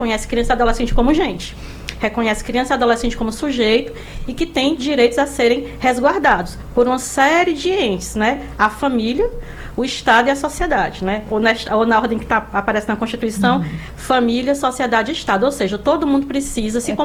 reconhece criança e adolescente como gente. Reconhece criança e adolescente como sujeito e que tem direitos a serem resguardados por uma série de entes, né? A família, o Estado e a sociedade, né? Ou na ordem que aparece na Constituição, família, sociedade e Estado. Ou seja, todo mundo precisa se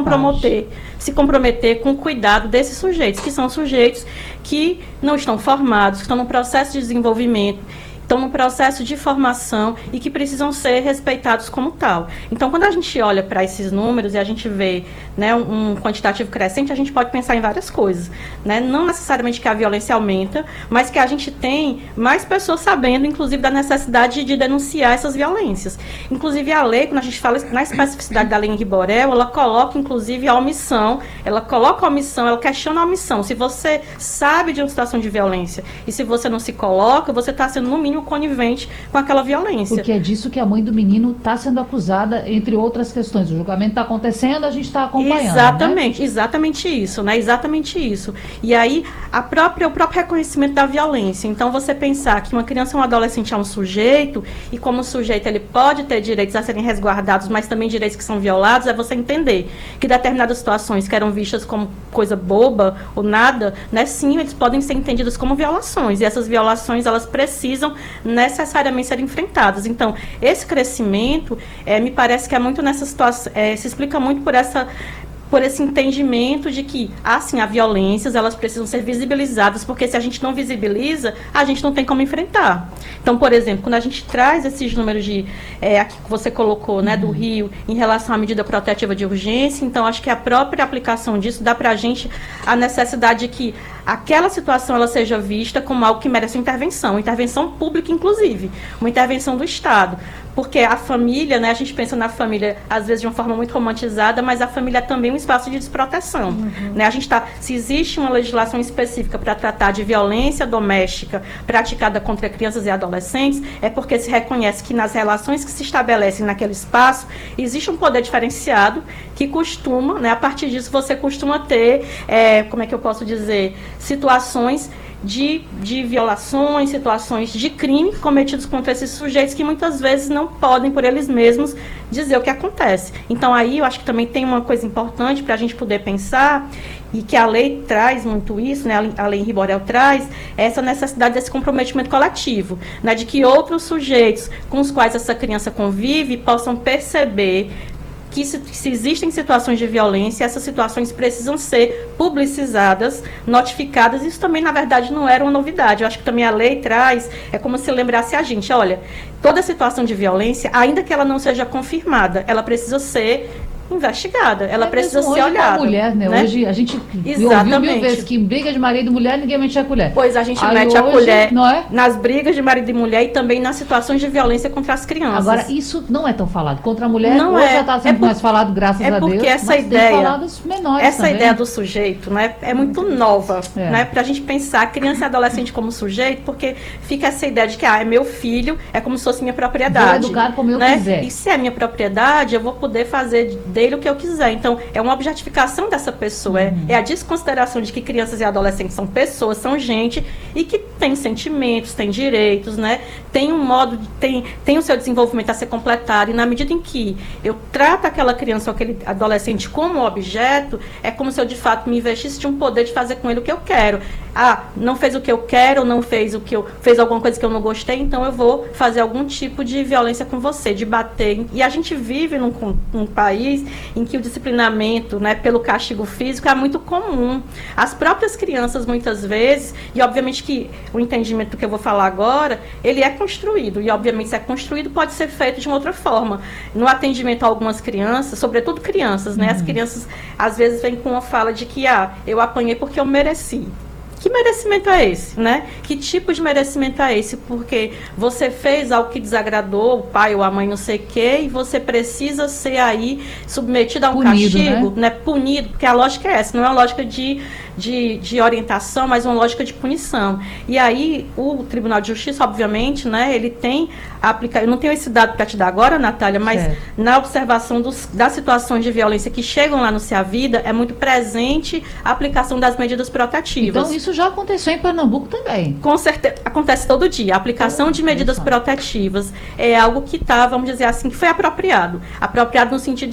comprometer com o cuidado desses sujeitos, que são sujeitos que não estão formados, que estão no processo de desenvolvimento, estão no processo de formação e que precisam ser respeitados como tal. Então, quando a gente olha para esses números e a gente vê, né, um quantitativo crescente, a gente pode pensar em várias coisas, né? Não necessariamente que a violência aumenta, mas que a gente tem mais pessoas sabendo, inclusive, da necessidade de denunciar essas violências. Inclusive, a lei, quando a gente fala na especificidade da lei Henri Borel, ela coloca, inclusive, a omissão, ela questiona a omissão. Se você sabe de uma situação de violência e se você não se coloca, você está sendo, no mínimo, conivente com aquela violência. Porque é disso que a mãe do menino está sendo acusada, entre outras questões. O julgamento está acontecendo, a gente está acompanhando. Exatamente, né? Exatamente isso, né? Exatamente isso. E aí, o próprio reconhecimento da violência. Então, você pensar que uma criança ou um adolescente é um sujeito, e como sujeito ele pode ter direitos a serem resguardados, mas também direitos que são violados, é você entender que determinadas situações que eram vistas como coisa boba ou nada, né? Sim, eles podem ser entendidos como violações. E essas violações, elas precisam necessariamente ser enfrentadas. Então, esse crescimento, me parece que é muito nessa situação, se explica muito por esse entendimento de que, assim, as violências, elas precisam ser visibilizadas, porque se a gente não visibiliza, a gente não tem como enfrentar. Então, por exemplo, quando a gente traz esses números aqui que você colocou, né, do Rio, em relação à medida protetiva de urgência, então, acho que a própria aplicação disso dá para a gente a necessidade de que aquela situação ela seja vista como algo que merece intervenção pública, inclusive, uma intervenção do Estado. Porque a família, né, a gente pensa na família, às vezes, de uma forma muito romantizada, mas a família é também um espaço de desproteção. Né? Se existe uma legislação específica para tratar de violência doméstica praticada contra crianças e adolescentes, é porque se reconhece que nas relações que se estabelecem naquele espaço, existe um poder diferenciado que costuma, né, a partir disso, você costuma ter, como é que eu posso dizer, situações de violações, situações de crime cometidos contra esses sujeitos que muitas vezes não podem, por eles mesmos, dizer o que acontece. Então, aí eu acho que também tem uma coisa importante para a gente poder pensar, e que a lei traz muito isso, né, a lei Henri Borel traz, essa necessidade desse comprometimento coletivo, né, de que outros sujeitos com os quais essa criança convive possam perceber que se existem situações de violência, essas situações precisam ser publicizadas, notificadas. Isso também, na verdade, não era uma novidade. Eu acho que também a lei traz, é como se lembrasse a gente, olha, toda situação de violência, ainda que ela não seja confirmada, ela precisa ser investigada, ela precisa ser olhada. Mulher, né? Hoje a gente ouviu mil vezes que em briga de marido e mulher ninguém mete a colher. Pois a gente mete a colher nas brigas de marido e mulher e também nas situações de violência contra as crianças. Agora, isso não é tão falado. Contra a mulher, não hoje já está sendo mais falado, graças a Deus. É porque essa ideia do sujeito, né, é muito nova, né, para a gente pensar criança e adolescente como sujeito, porque fica essa ideia de que é meu filho, é como se fosse minha propriedade. Vou educar como eu quiser. E se é minha propriedade, eu vou poder fazer dele o que eu quiser. Então, é uma objetificação dessa pessoa, é a desconsideração de que crianças e adolescentes são pessoas, são gente, e que tem sentimentos, tem direitos, né? Tem um modo, tem o seu desenvolvimento a ser completado, e na medida em que eu trato aquela criança ou aquele adolescente como objeto, é como se eu, de fato, me investisse de um poder de fazer com ele o que eu quero. Não fez o que eu quero, não fez fez alguma coisa que eu não gostei, então eu vou fazer algum tipo de violência com você, de bater. E a gente vive num país em que o disciplinamento, né, pelo castigo físico é muito comum. As próprias crianças, muitas vezes, e obviamente que o entendimento do que eu vou falar agora, ele é construído, e obviamente se é construído, pode ser feito de uma outra forma. No atendimento a algumas crianças, sobretudo crianças, né, as crianças às vezes vêm com uma fala de que, eu apanhei porque eu mereci. Que merecimento é esse, né? Que tipo de merecimento é esse? Porque você fez algo que desagradou o pai ou a mãe, não sei o quê, e você precisa ser aí submetido a um castigo, né? Punido, porque a lógica é essa, não é uma lógica de orientação, mas uma lógica de punição. E aí, o Tribunal de Justiça, obviamente, né, ele tem aplicado, eu não tenho esse dado para te dar agora, Natália, mas na observação das situações de violência que chegam lá no Se a Vida, é muito presente a aplicação das medidas protetivas. Então, isso já aconteceu em Pernambuco também? Com certeza, acontece todo dia. A aplicação de medidas protetivas é algo que vamos dizer assim, que foi apropriado. Apropriado no sentido